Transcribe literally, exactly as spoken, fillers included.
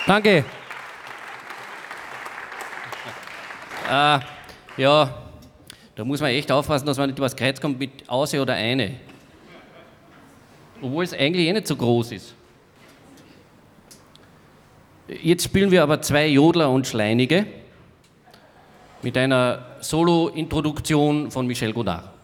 Danke. Äh, ja, da muss man echt aufpassen, dass man nicht übers Kreuz kommt mit Ause oder eine. Obwohl es eigentlich eh nicht so groß ist. Jetzt spielen wir aber zwei Jodler und Schleinige mit einer Solo-Introduktion von Michel Godard.